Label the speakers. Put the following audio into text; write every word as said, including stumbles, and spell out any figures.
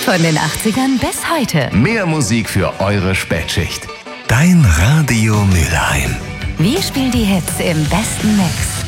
Speaker 1: Von den achtzigern bis heute.
Speaker 2: Mehr Musik für eure Spätschicht.
Speaker 3: Dein Radio Mülheim.
Speaker 1: Wir spielen die Hits im besten Mix.